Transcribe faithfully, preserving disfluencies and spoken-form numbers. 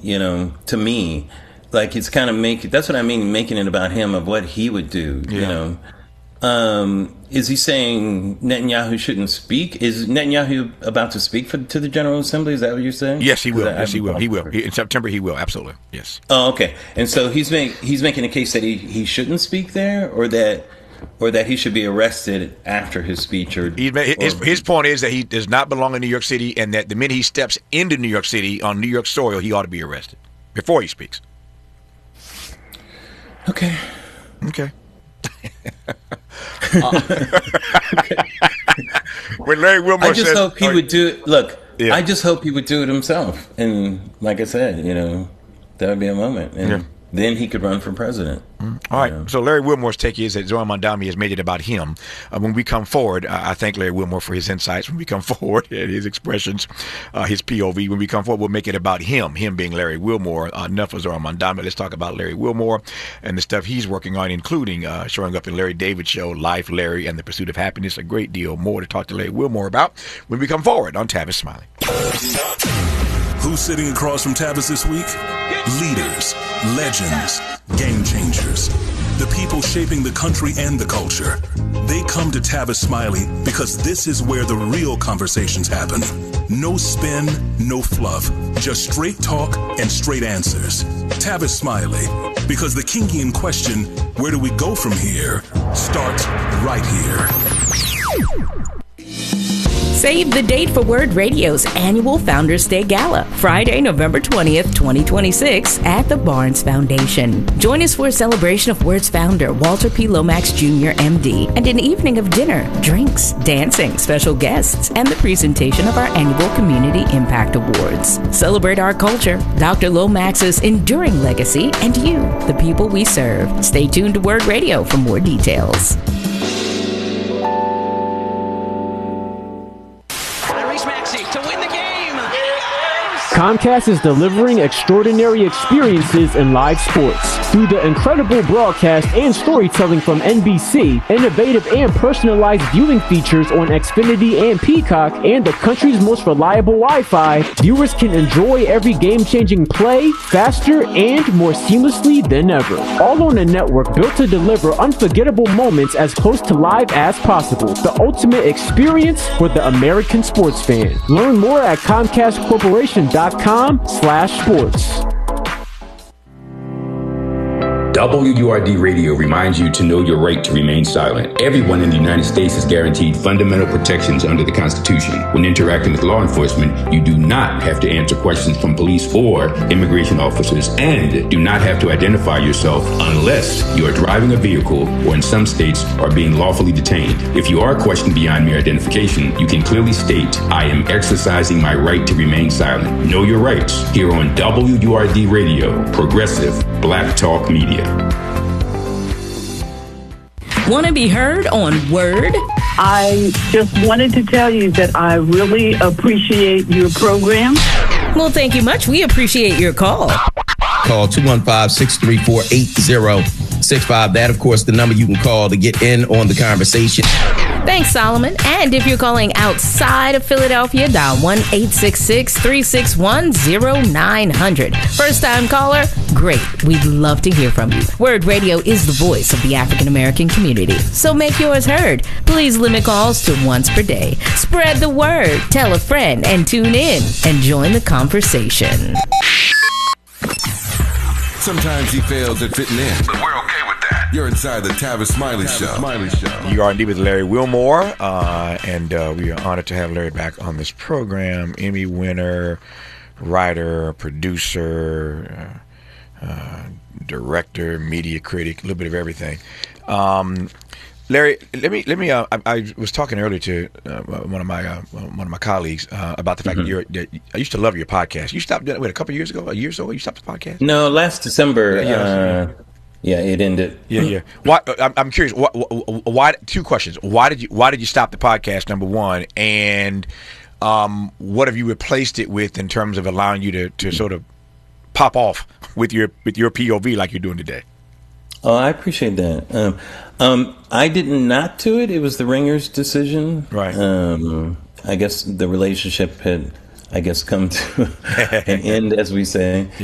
you know, to me. Like, it's kind of making, that's what I mean, making it about him, of what he would do, yeah. you know. Um, is he saying Netanyahu shouldn't speak? Is Netanyahu about to speak for, to the General Assembly? Is that what you're saying? Yes, he will. I, yes, he will. He will. He, in September, he will. Absolutely. Yes. Oh, okay. And so he's make, he's making a case that he, he shouldn't speak there, or that or that he should be arrested after his speech. Or, he's, his, or his point is that he does not belong in New York City, and that the minute he steps into New York City on New York soil, he ought to be arrested before he speaks. Okay. Okay. uh, when Larry Wilmore I just says, hope he would do it. Look, yeah. I just hope he would do it himself. And like I said, you know, that would be a moment. And yeah. then he could run for president. Mm. All right. know. So Larry Wilmore's take is that Zoran Mondami has made it about him. Uh, when we come forward, uh, I thank Larry Wilmore for his insights. When we come forward, and his expressions, uh, his P O V. When we come forward, we'll make it about him, him being Larry Wilmore. Uh, enough of Zoran Mondami. Let's talk about Larry Wilmore and the stuff he's working on, including uh, showing up in Larry David Show, Life, Larry, and the Pursuit of Happiness. A great deal more to talk to Larry Wilmore about when we come forward on Tavis Smiley. Who's sitting across from Tavis this week? Leaders, legends, game changers. The people shaping the country and the culture. They come to Tavis Smiley because this is where the real conversations happen. No spin, no fluff. Just straight talk and straight answers. Tavis Smiley. Because the Kingian question, where do we go from here, starts right here. Save the date for Word Radio's annual Founders Day Gala, Friday, November twentieth, twenty twenty-six, at the Barnes Foundation. Join us for a celebration of Word's founder, Walter P. Lomax Junior M D, and an evening of dinner, drinks, dancing, special guests, and the presentation of our annual Community Impact Awards. Celebrate our culture, Doctor Lomax's enduring legacy, and you, the people we serve. Stay tuned to Word Radio for more details. Comcast is delivering extraordinary experiences in live sports. Through the incredible broadcast and storytelling from N B C, innovative and personalized viewing features on Xfinity and Peacock, and the country's most reliable Wi-Fi, viewers can enjoy every game-changing play faster and more seamlessly than ever. All on a network built to deliver unforgettable moments as close to live as possible. The ultimate experience for the American sports fan. Learn more at Comcast Corporation dot com slash sports. W U R D Radio reminds you to know your right to remain silent. Everyone in the United States is guaranteed fundamental protections under the Constitution. When interacting with law enforcement, you do not have to answer questions from police or immigration officers, and do not have to identify yourself unless you are driving a vehicle or, in some states, are being lawfully detained. If you are questioned beyond mere identification, you can clearly state, I am exercising my right to remain silent. Know your rights here on W U R D Radio, Progressive Black Talk Media. Want to be heard on Word? I just wanted to tell you that I really appreciate your program. Well, thank you much. We appreciate your call. Call two one five, six three four, eight zero six five. That, of course, the number you can call to get in on the conversation. Thanks, Solomon. And if you're calling outside of Philadelphia, dial one eight six six, three six one, zero nine zero zero. First-time caller? Great. We'd love to hear from you. Word Radio is the voice of the African American community, so make yours heard. Please limit calls to once per day. Spread the word, tell a friend, and tune in and join the conversation. Sometimes he fails at fitting in, but we're okay with that. You're inside the Tavis Smiley Tavis Show. Smiley Show. You are indeed with Larry Wilmore, uh, and uh, we are honored to have Larry back on this program. Emmy winner, writer, producer, uh, uh, director, media critic, a little bit of everything. Um, Larry, let me let me. Uh, I, I was talking earlier to uh, one of my uh, one of my colleagues uh, about the fact mm-hmm. that you're. That I used to love your podcast. You stopped doing it, wait, a couple of years ago, a year or so. You stopped the podcast? No, last December. Yeah, uh, yeah it ended. Yeah, yeah. Why? I'm, I'm curious. Why, why? Two questions. Why did you? Why did you stop the podcast? Number one, and um, what have you replaced it with in terms of allowing you to, to sort of pop off with your with your P O V like you're doing today? Oh, I appreciate that. Um, um, I did not do it. It was the Ringer's decision. Right. Um, I guess the relationship had, I guess, come to an end, as we say.